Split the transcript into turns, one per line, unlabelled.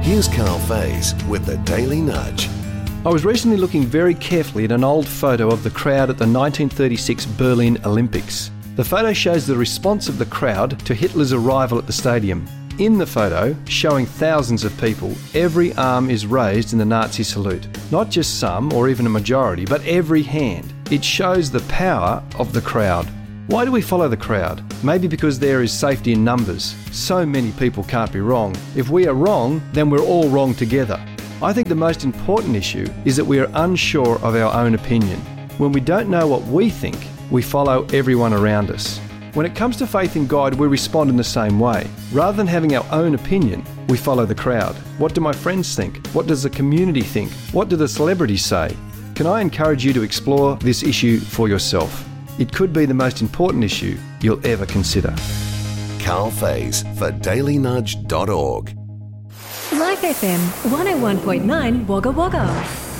Here's Carl Faze with the Daily Nudge.
I was recently looking very carefully at an old photo of the crowd at the 1936 Berlin Olympics. The photo shows the response of the crowd to Hitler's arrival at the stadium. In the photo, showing thousands of people, every arm is raised in the Nazi salute. Not just some or even a majority, but every hand. It shows the power of the crowd. Why do we follow the crowd? Maybe because there is safety in numbers. So many people can't be wrong. If we are wrong, then we're all wrong together. I think the most important issue is that we are unsure of our own opinion. When we don't know what we think, we follow everyone around us. When it comes to faith in God, we respond in the same way. Rather than having our own opinion, we follow the crowd. What do my friends think? What does the community think? What do the celebrities say? Can I encourage you to explore this issue for yourself? It could be the most important issue you'll ever consider.
Carl Faze for dailynudge.org.
Life FM 101.9 Wagga Wagga.